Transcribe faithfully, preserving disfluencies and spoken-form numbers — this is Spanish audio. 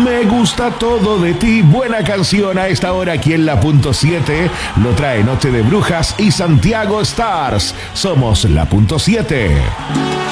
Me gusta todo de ti. Buena canción a esta hora aquí en la punto siete. Lo trae Noche de Brujas y Santiago Stars. Somos la punto siete.